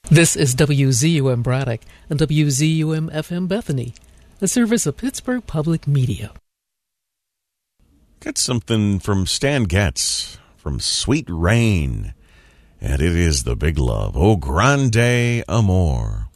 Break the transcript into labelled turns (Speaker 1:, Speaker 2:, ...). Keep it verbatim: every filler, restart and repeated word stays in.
Speaker 1: This is W Z U M Braddock and W Z U M F M Bethany, a service of Pittsburgh Public Media.
Speaker 2: Got something from Stan Getz from Sweet Rain, and it is The Big Love, O Grande Amor.